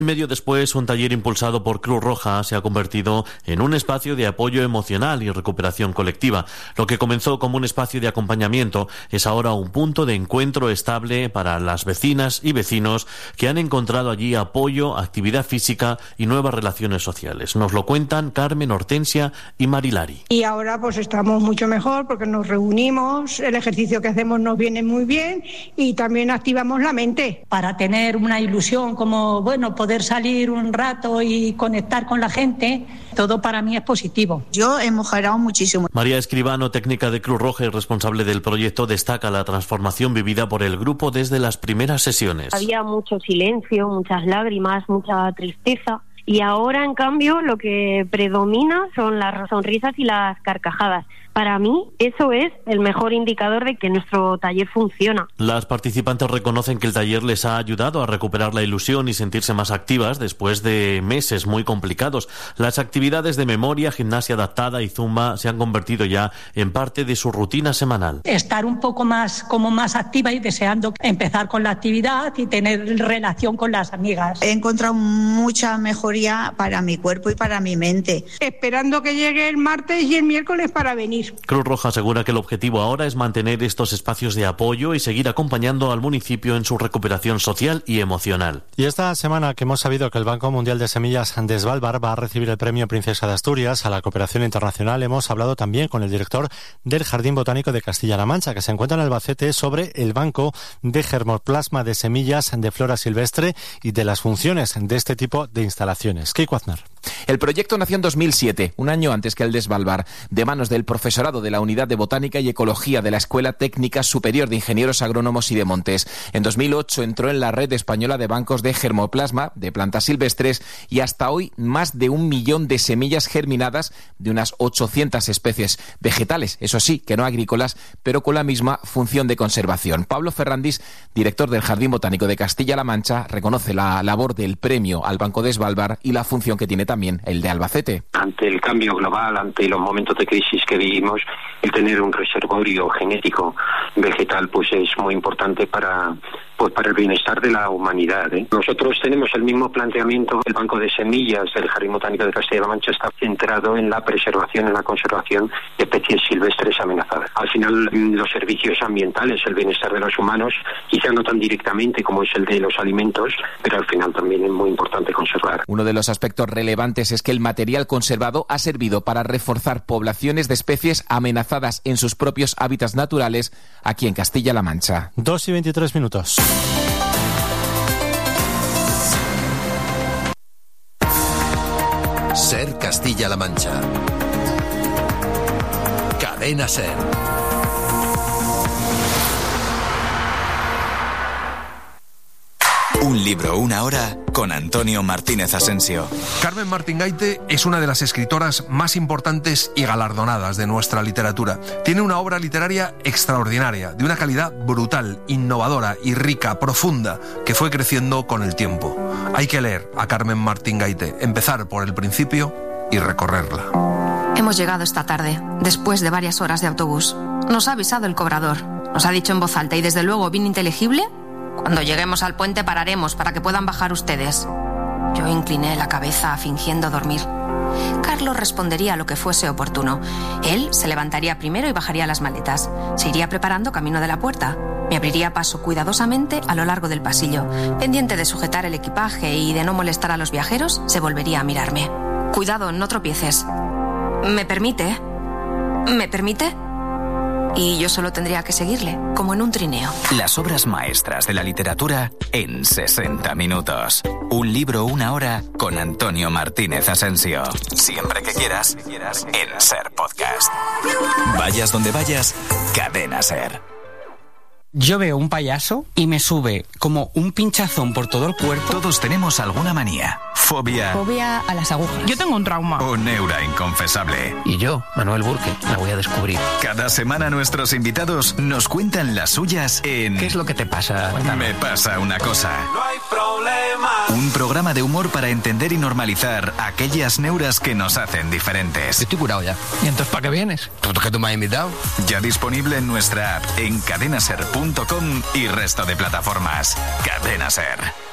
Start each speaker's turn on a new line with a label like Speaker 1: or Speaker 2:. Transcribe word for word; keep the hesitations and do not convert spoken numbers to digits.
Speaker 1: Medio después, un taller impulsado por Cruz Roja se ha convertido en un espacio de apoyo emocional y recuperación colectiva. Lo que comenzó como un espacio de acompañamiento es ahora un punto de encuentro estable para las vecinas y vecinos que han encontrado allí apoyo, actividad física y nuevas relaciones sociales. Nos lo cuentan Carmen, Hortensia y Marilari.
Speaker 2: Y ahora pues estamos mucho mejor porque nos reunimos, el ejercicio que hacemos nos viene muy bien y también activamos la mente.
Speaker 3: Para tener una ilusión como, bueno, poder salir un rato y conectar con la gente, todo para mí es positivo.
Speaker 4: Yo he mejorado muchísimo.
Speaker 1: María Escribano, técnica de Cruz Roja y responsable del proyecto, destaca la transformación vivida por el grupo desde las primeras sesiones.
Speaker 5: Había mucho silencio, muchas lágrimas, mucha tristeza. Y ahora, en cambio, lo que predomina son las sonrisas y las carcajadas. Para mí, eso es el mejor indicador de que nuestro taller funciona.
Speaker 1: Las participantes reconocen que el taller les ha ayudado a recuperar la ilusión y sentirse más activas después de meses muy complicados. Las actividades de memoria, gimnasia adaptada y zumba se han convertido ya en parte de su rutina semanal.
Speaker 3: Estar un poco más, como más activa y deseando empezar con la actividad y tener relación con las amigas.
Speaker 4: He encontrado mucha mejoría para mi cuerpo y para mi mente.
Speaker 2: Esperando que llegue el martes y el miércoles para venir.
Speaker 1: Cruz Roja asegura que el objetivo ahora es mantener estos espacios de apoyo y seguir acompañando al municipio en su recuperación social y emocional.
Speaker 6: Y esta semana que hemos sabido que el Banco Mundial de Semillas de Svalbard va a recibir el premio Princesa de Asturias a la cooperación internacional, hemos hablado también con el director del Jardín Botánico de Castilla-La Mancha, que se encuentra en Albacete, sobre el Banco de Germoplasma de Semillas de Flora Silvestre y de las funciones de este tipo de instalaciones. Keiko Aznar.
Speaker 7: El proyecto nació en dos mil siete, un año antes que el de Svalbard, de manos del profesorado de la Unidad de Botánica y Ecología de la Escuela Técnica Superior de Ingenieros Agrónomos y de Montes. En dos mil ocho entró en la red española de bancos de germoplasma de plantas silvestres y hasta hoy más de un millón de semillas germinadas de unas ochocientas especies vegetales, eso sí, que no agrícolas, pero con la misma función de conservación. Pablo Ferrandis, director del Jardín Botánico de Castilla-La Mancha, reconoce la labor del premio al Banco de Svalbard y la función que tiene también el de Albacete.
Speaker 8: Ante el cambio global, ante los momentos de crisis que vivimos, el tener un reservorio genético vegetal pues es muy importante para pues para el bienestar de la humanidad, ¿eh? Nosotros tenemos el mismo planteamiento. El Banco de Semillas del Jardín Botánico de Castilla-La Mancha está centrado en la preservación, en la conservación de especies silvestres amenazadas. Al final, los servicios ambientales, el bienestar de los humanos, quizá no tan directamente como es el de los alimentos, pero al final también es muy importante conservar.
Speaker 7: Uno de los aspectos relevantes es que el material conservado ha servido para reforzar poblaciones de especies amenazadas en sus propios hábitats naturales aquí en Castilla-La Mancha.
Speaker 6: Dos y veintitrés minutos.
Speaker 9: Ser Castilla-La Mancha. Cadena Ser.
Speaker 10: Un libro, una hora, con Antonio Martínez Asensio.
Speaker 11: Carmen Martín Gaite es una de las escritoras más importantes y galardonadas de nuestra literatura. Tiene una obra literaria extraordinaria, de una calidad brutal, innovadora y rica, profunda, que fue creciendo con el tiempo. Hay que leer a Carmen Martín Gaite, empezar por el principio y recorrerla.
Speaker 12: Hemos llegado esta tarde, después de varias horas de autobús. Nos ha avisado el cobrador. Nos ha dicho en voz alta y desde luego bien inteligible: cuando lleguemos al puente pararemos para que puedan bajar ustedes. Yo incliné la cabeza fingiendo dormir. Carlos respondería a lo que fuese oportuno. Él se levantaría primero y bajaría las maletas. Se iría preparando camino de la puerta. Me abriría paso cuidadosamente a lo largo del pasillo. Pendiente de sujetar el equipaje y de no molestar a los viajeros, se volvería a mirarme. Cuidado, no tropieces. ¿Me permite? ¿Me permite? Y yo solo tendría que seguirle, como en un trineo.
Speaker 10: Las obras maestras de la literatura en sesenta minutos. Un libro, una hora, con Antonio Martínez Asensio. Siempre que quieras, en Ser Podcast. Vayas donde vayas, Cadena Ser.
Speaker 13: Yo veo un payaso y me sube como un pinchazón por todo el cuerpo.
Speaker 10: Todos tenemos alguna manía. Fobia.
Speaker 14: Fobia a las agujas.
Speaker 15: Yo tengo un trauma.
Speaker 10: O neura inconfesable.
Speaker 16: Y yo, Manuel Burke, la voy a descubrir.
Speaker 10: Cada semana nuestros invitados nos cuentan las suyas en...
Speaker 16: ¿Qué es lo que te pasa?
Speaker 10: Me pasa una cosa.
Speaker 17: No hay problema.
Speaker 10: Un programa de humor para entender y normalizar aquellas neuras que nos hacen diferentes.
Speaker 16: Estoy curado ya. ¿Y entonces para qué vienes? ¿Por qué tú me has invitado?
Speaker 10: Ya disponible en nuestra app, en cadenaser punto com y resto de plataformas. Cadena Ser.